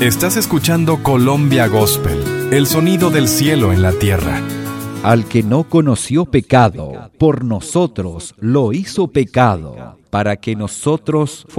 Estás escuchando Colombia Gospel, el sonido del cielo en la tierra. Al que no conoció pecado, por nosotros lo hizo pecado, para que nosotros